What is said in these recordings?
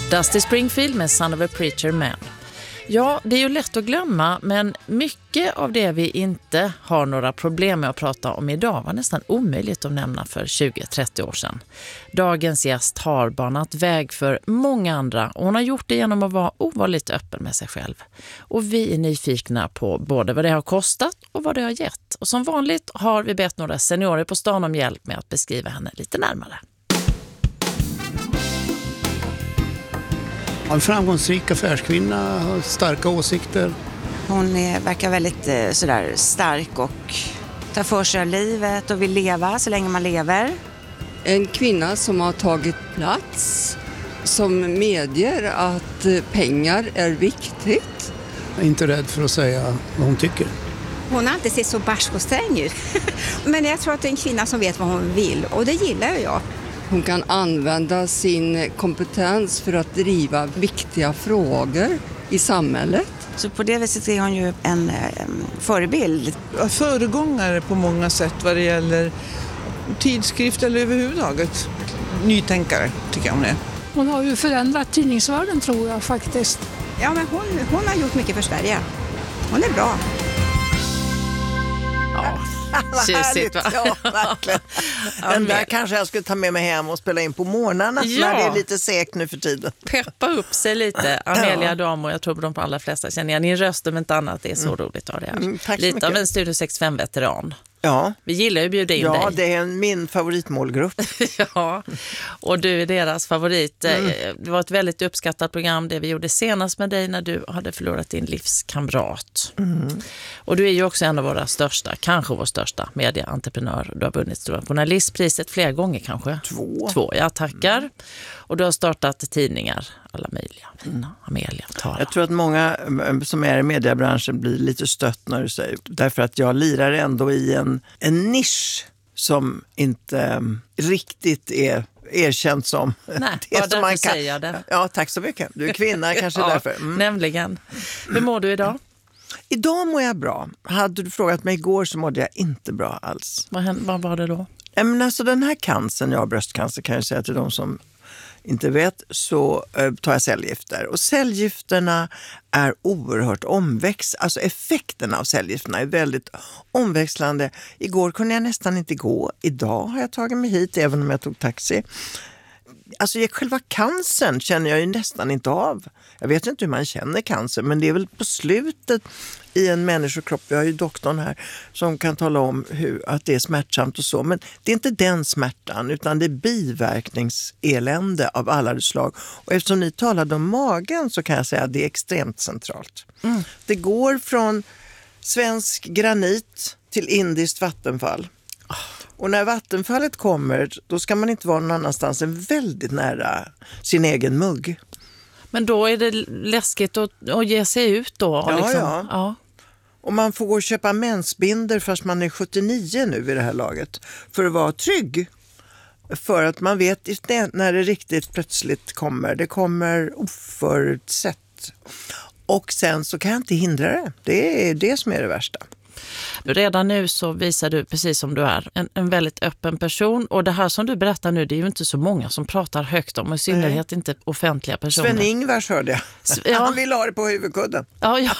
Dusty Springfield med Son of a Preacher Man. Ja, det är ju lätt att glömma, men mycket av det vi inte har några problem med att prata om idag var nästan omöjligt att nämna för 20-30 år sedan. Dagens gäst har banat väg för många andra och hon har gjort det genom att vara ovanligt öppen med sig själv. Och vi är nyfikna på både vad det har kostat och vad det har gett. Och som vanligt har vi bett några seniorer på stan om hjälp med att beskriva henne lite närmare. En framgångsrik affärskvinna, har starka åsikter. Hon verkar väldigt sådär stark och tar för sig av livet och vill leva så länge man lever. En kvinna som har tagit plats, som medger att pengar är viktigt. Jag är inte rädd för att säga vad hon tycker. Hon har inte sett så barsk och sträng ut. Men jag tror att det är en kvinna som vet vad hon vill och det gillar jag. Hon kan använda sin kompetens för att driva viktiga frågor i samhället. Så på det viset är hon ju en förebild. Föregångare på många sätt vad det gäller tidskrift eller överhuvudtaget. Nytänkare tycker jag hon är. Hon har ju förändrat tidningsvärlden tror jag faktiskt. Ja, men hon har gjort mycket för Sverige. Hon är bra. Ja. Härligt, ja, verkligen. Den där kanske jag skulle ta med mig hem och spela in på morgnarna när det är lite segt nu för tiden. Peppa upp sig lite. Amelia Damo, jag tror på de allra flesta känner igen. Din röst om inte annat, det är så roligt att ha det här. Tack så lite mycket. av en Studio 65-veteran. Ja. Vi gillar ju att bjuda in dig. Ja, det är min favoritmålgrupp. Ja, och du är deras favorit. Det var ett väldigt uppskattat program det vi gjorde senast med dig när du hade förlorat din livskamrat. Och du är ju också en av våra största, kanske vår största medieentreprenör. Du har vunnit Stora journalistpriset flera gånger kanske. Två, jag tackar. Och du har startat tidningar, alla möjliga. Amelia, Tara. Jag tror att många som är i mediebranschen blir lite stött när du säger. Därför att jag lirar ändå i en nisch som inte riktigt är erkänt som Nej, det som man kan. säger jag det. Ja, tack så mycket. Du är kvinna kanske därför. Nämligen. Hur mår du idag? Idag mår jag bra. Hade du frågat mig igår så mådde jag inte bra alls. Vad var det då? Men alltså den här cancern, jag har bröstcancer kan jag säga till de som inte vet, så tar jag cellgifter. Och cellgifterna är oerhört alltså effekterna av cellgifterna är väldigt omväxlande. Igår kunde jag nästan inte gå. Idag har jag tagit mig hit även om jag tog taxi. Alltså själva cancern känner jag ju nästan inte av. Jag vet inte hur man känner cancer, men det är väl på slutet i en människokropp. Vi har ju doktorn här som kan tala om att det är smärtsamt och så. Men det är inte den smärtan utan det är biverkningselände av alla slag. Och eftersom ni talade om magen så kan jag säga att det är extremt centralt. Det går från svensk granit till indiskt vattenfall. Och när vattenfallet kommer, då ska man inte vara någon annanstans än väldigt nära sin egen mugg. Men då är det läskigt att ge sig ut då? Ja. Och man får gå och köpa mensbinder fast man är 79 nu vid det här laget. För att vara trygg. För att man vet när det riktigt plötsligt kommer. Det kommer oförutsett. Och sen så kan jag inte hindra det. Det är det som är det värsta. Redan nu så visar du, precis som du är, en väldigt öppen person. Och det här som du berättar nu, det är ju inte så många som pratar högt om, i synnerhet inte offentliga personer. Sven-Ingvars hörde jag. Ja. Han vill ha det på huvudkudden. Ja.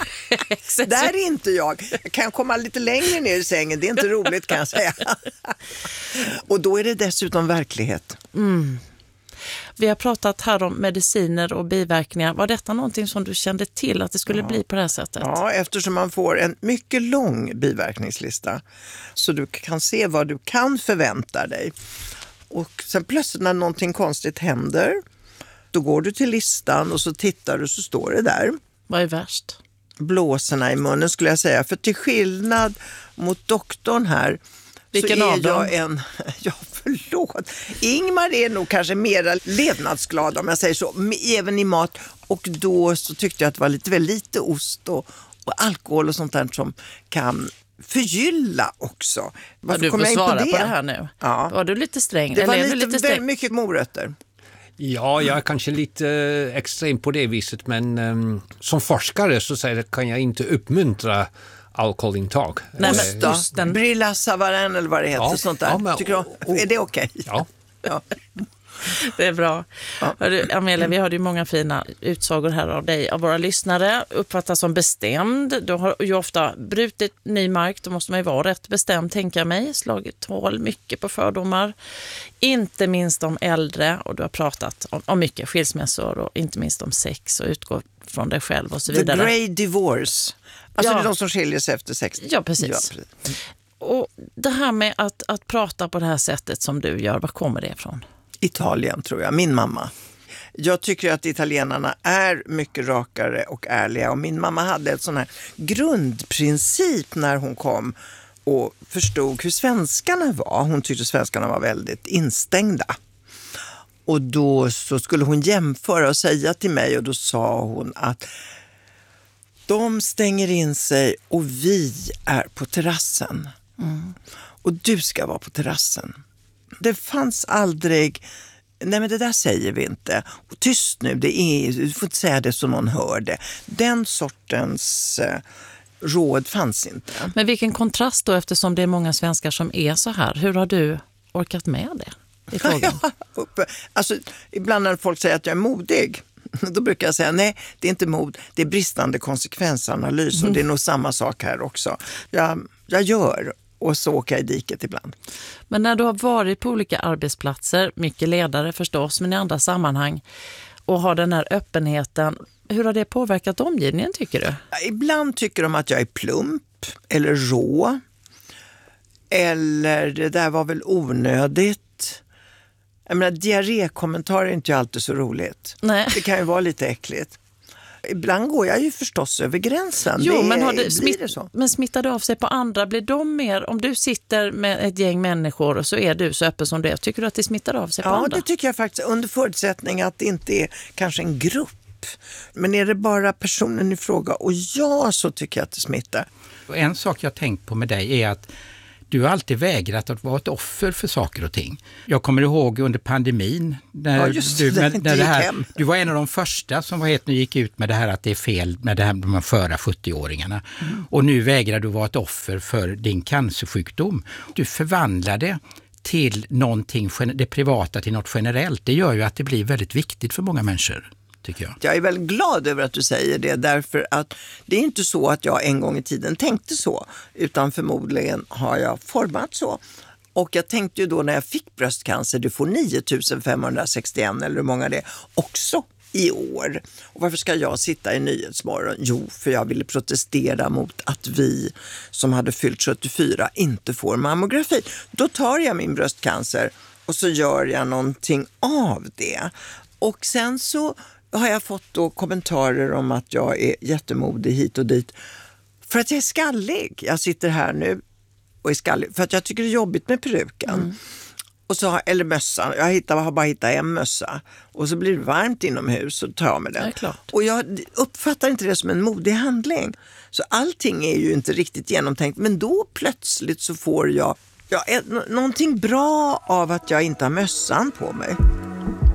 Exakt. Där är inte jag. Jag kan komma lite längre ner i sängen. Det är inte roligt kan jag säga. Och då är det dessutom verklighet. Vi har pratat här om mediciner och biverkningar. Var detta någonting som du kände till att det skulle bli på det här sättet? Ja, eftersom man får en mycket lång biverkningslista så du kan se vad du kan förvänta dig. Och sen plötsligt när någonting konstigt händer, då går du till listan och så tittar du så står det där. Vad är värst? Blåsorna i munnen skulle jag säga. För till skillnad mot doktorn här vilken så är av dem? jag förlåt. Ingmar är nog kanske mer levnadsglad om jag säger så, även i mat. Och då så tyckte jag att det var lite väl lite ost och alkohol och sånt där som kan förgylla också. Varför du får svara på det här nu. Ja. Var du lite sträng? Det var eller lite väldigt mycket morötter. Ja, jag är kanske lite extrem på det viset, men som forskare så kan jag inte uppmuntra alkoholintag. Nej, men osten. Brilla Savarin eller vad det heter, sånt där. Ja, men, tycker du, är det okej? Ja. Det är bra. Ja. Hörru, Amelia, vi hade ju många fina utsagor här av dig. Av våra lyssnare uppfattas som bestämd. Du har ju ofta brutit ny mark. Då måste man ju vara rätt bestämd, tänker jag mig. Slagit tal mycket på fördomar. Inte minst om äldre. Och du har pratat om mycket skilsmässor och inte minst om sex och utgå från dig själv och så vidare. The grey divorce. Alltså det är de som skiljer sig efter 60. Ja, precis. Och det här med att prata på det här sättet som du gör, var kommer det ifrån? Italien tror jag, min mamma. Jag tycker att italienarna är mycket rakare och ärliga. Och min mamma hade ett sån här grundprincip när hon kom och förstod hur svenskarna var. Hon tyckte svenskarna var väldigt instängda. Och då så skulle hon jämföra och säga till mig, och då sa hon att de stänger in sig och vi är på terrassen. Och du ska vara på terrassen. Det fanns aldrig, nej men det där säger vi inte. Och tyst nu, du får inte säga det så någon hör det. Den sortens råd fanns inte. Men vilken kontrast då, eftersom det är många svenskar som är så här. Hur har du orkat med det i frågan? Alltså, ibland när folk säger att jag är modig, då brukar jag säga nej, det är inte mod, det är bristande konsekvensanalys. Och det är nog samma sak här också. Jag gör, och så åker jag i diket ibland. Men när du har varit på olika arbetsplatser, mycket ledare förstås, men i andra sammanhang, och har den här öppenheten, hur har det påverkat omgivningen, tycker du? Ibland tycker de att jag är plump eller rå. Eller det där var väl onödigt. Jag menar, diarrékommentarer är inte alltid så roligt. Nej. Det kan ju vara lite äckligt. Ibland går jag ju förstås över gränsen. Jo, men smittar det av sig på andra? Blir de mer, om du sitter med ett gäng människor och så är du så öppen som du är, tycker du att det smittar av sig på andra? Ja, det tycker jag faktiskt, under förutsättning att det inte är kanske en grupp. Men är det bara personen i fråga och så tycker jag att det smittar. En sak jag tänkt på med dig är att du har alltid vägrat att vara ett offer för saker och ting. Jag kommer ihåg under pandemin när du var en av de första som gick ut med det här att det är fel med det här med de förra 70-åringarna. Och nu vägrar du vara ett offer för din cancersjukdom. Du förvandlade till någonting, det privata till något generellt. Det gör ju att det blir väldigt viktigt för många människor. Jag är väldigt glad över att du säger det, därför att det är inte så att jag en gång i tiden tänkte så, utan förmodligen har jag format så. Och jag tänkte ju då när jag fick bröstcancer, du får 9561 eller hur många det är, också i år. Och varför ska jag sitta i Nyhetsmorgon? Jo, för jag ville protestera mot att vi som hade fyllt 74 inte får mammografi. Då tar jag min bröstcancer och så gör jag någonting av det. Och sen så har jag fått då kommentarer om att jag är jättemodig hit och dit för att jag är skallig. Jag sitter här nu och är skallig för att jag tycker det är jobbigt med peruken. Och så eller mössan. Jag har bara hittat en mössa och så blir det varmt inomhus så tar jag med den. Och jag uppfattar inte det som en modig handling. Så allting är ju inte riktigt genomtänkt, men då plötsligt så får jag någonting bra av att jag inte har mössan på mig.